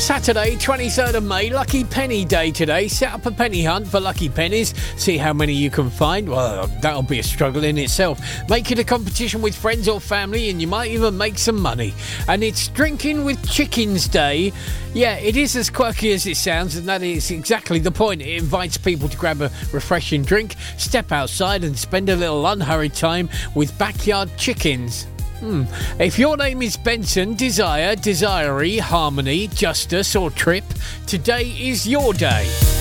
Saturday, 23rd of May, Lucky Penny Day today. Set up a penny hunt for lucky pennies. See how many you can find. Well, that'll be a struggle in itself. Make it a competition with friends or family and you might even make some money. And it's Drinking with Chickens Day. Yeah, it is as quirky as it sounds, and that is exactly the point. It invites people to grab a refreshing drink, step outside and spend a little unhurried time with backyard chickens. If your name is Benson, Desire, Desiree, Harmony, Justice or Trip, today is your day.